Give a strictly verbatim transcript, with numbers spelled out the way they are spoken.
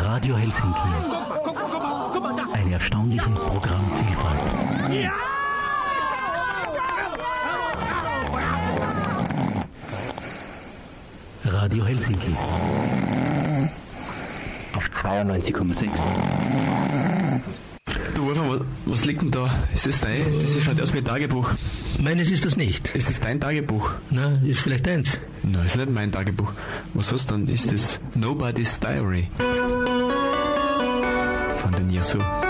Radio Helsinki. Eine erstaunliche Programmvielfalt. Radio Helsinki. Auf zweiundneunzig Komma sechs. Du Wolfgang, was liegt denn da? Ist das dein? Das schaut aus wie ein Tagebuch. Meines ist das nicht. Ist das dein Tagebuch? Na, ist vielleicht deins. Nein, ist nicht mein Tagebuch. Was hast du dann? Ist das Nobody's Diary? Von den Yasu.